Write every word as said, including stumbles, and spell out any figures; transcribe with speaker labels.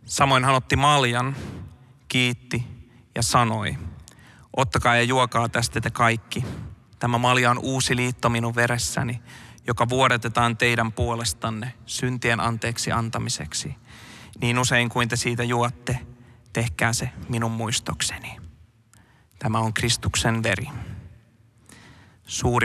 Speaker 1: Samoin hän otti maljan, kiitti ja sanoi, ottakaa ja juokaa tästä te kaikki. Tämä malja on uusi liitto minun veressäni, joka vuodatetaan teidän puolestanne syntien anteeksi antamiseksi. Niin usein kuin te siitä juotte, tehkää se minun muistokseni. Tämä on Kristuksen veri. Suuri